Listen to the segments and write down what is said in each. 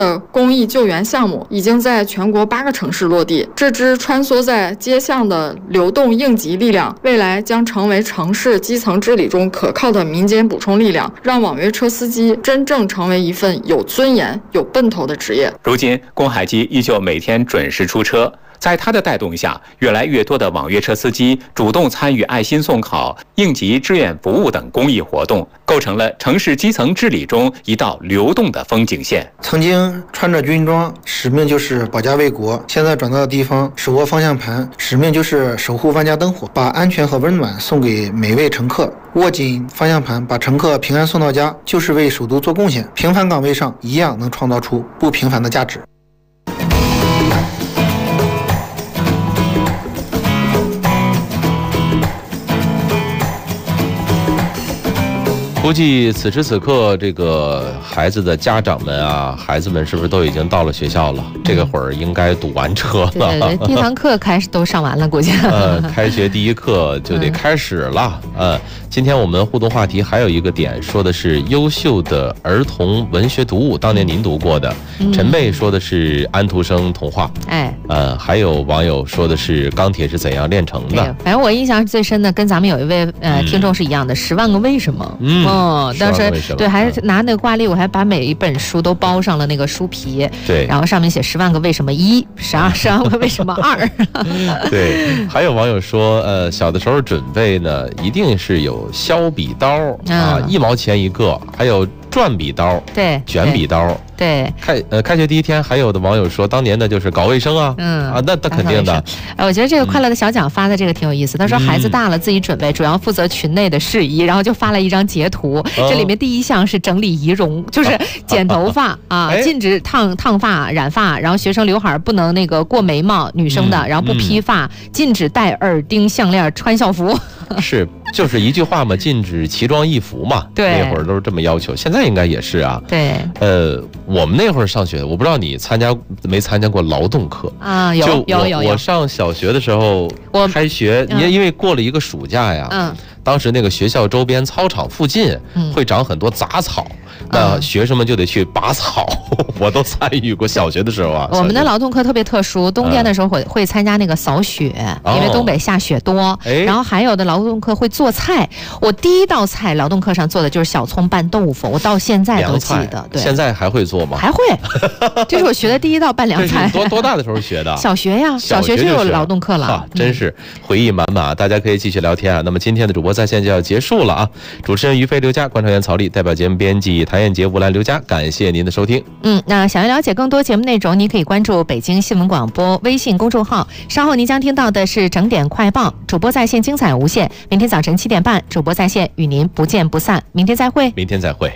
公益救援项目已经在全国8个城市落地。这支穿梭在街巷的流动应急力量，未来将成为城市基层治理中可靠的民间补充力量，让网约车司机真正成为一份有尊严、有奔头的职业。 如今，公海机依旧每天准时出车。在他的带动下，越来越多的网约车司机主动参与爱心送考、应急志愿服务等公益活动，构成了城市基层治理中一道流动的风景线。 曾经穿着军装，使命就是保家卫国；现在转到的地方，手握方向盘，使命就是守护万家灯火，把安全和温暖送给每位乘客。握紧方向盘，把乘客平安送到家，就是为首都做贡献。平凡岗位上一样能创造出不平凡的价值。 估计此时此刻，这个孩子的家长们啊，孩子们是不是都已经到了学校了？这个会儿应该堵完车了。 对，第一堂课都上完了，估计。 开学第一课就得开始了。今天我们互动话题还有一个点，说的是优秀的儿童文学读物，当年您读过的。陈贝说的是安徒生童话。还有网友说的是钢铁是怎样炼成的。 反正我印象最深的，跟咱们有一位听众是一样的，10万个为什么。当时对，还是拿那个挂历，我还把每一本书都包上了那个书皮， 对， 然后上面写10万个为什么1，12万个为什么2。 对，还有网友说，小的时候准备呢，一定是有削笔刀啊，1毛钱一个，还有转笔刀， 对， 卷笔刀。 对， 开学第一天，还有的网友说，当年的就是搞卫生啊，那肯定的。 我觉得这个快乐的小蒋发的这个挺有意思。他说孩子大了自己准备，主要负责群内的事宜，然后就发了一张截图。这里面第一项是整理仪容，就是剪头发啊，禁止烫发、染发，然后学生刘海不能那个过眉毛，女生的，然后不披发，禁止戴耳钉、项链、穿校服。 是，就是一句话嘛，禁止奇装异服嘛。 对， 那会儿都是这么要求，现在应该也是啊。 对， 我们那会儿上学，我不知道你没参加过劳动课啊？有。 我上小学的时候，开学，因为过了一个暑假呀，当时那个学校周边操场附近会长很多杂草。那学生们就得去拔草，我都参与过。小学的时候啊， 我们的劳动课特别特殊，冬天的时候会参加那个扫雪，因为东北下雪多。然后还有的劳动课会做菜，我第一道菜劳动课上做的就是小葱拌豆腐，我到现在都记得。对， 现在还会做吗？ 还会，这是我学的第一道拌凉菜。 多大的时候学的？ 小学呀，小学就有劳动课了。 真是回忆满满啊！大家可以继续聊天啊。那么今天的主播在线就要结束了啊！主持人于飞、刘佳，观察员曹丽，代表节目编辑谭燕杰、吴兰、刘佳，感谢您的收听。 那想要了解更多节目内容，您可以关注北京新闻广播微信公众号。稍后您将听到的是整点快报，主播在线精彩无限。明天早晨7点半，主播在线与您不见不散。明天再会。 明天再会。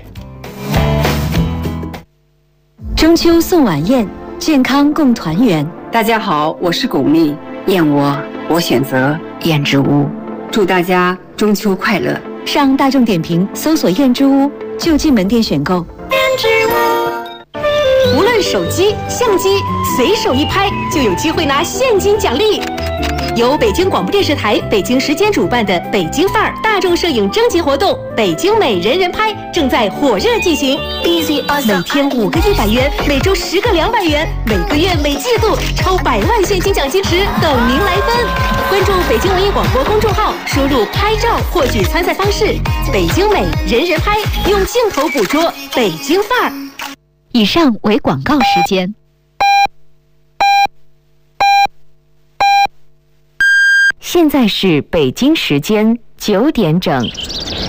中秋送晚宴，健康共团圆。 大家好，我是巩俐，燕窝我选择燕之屋。祝大家中秋快乐！ 上大众点评搜索燕之屋，就近门店选购。燕之屋，无论手机、相机，随手一拍就有机会拿现金奖励。由北京广播电视台北京时间主办的北京范儿大众摄影征集活动“北京美人人拍”正在火热进行。每天5个100元，每周10个200元，每个月每季度超100万现金奖金池等您来分。关注北京文艺广播公众号，输入拍照获取参赛方式。北京美人人拍，用镜头捕捉北京范儿。以上为广告时间。现在是北京时间9点整。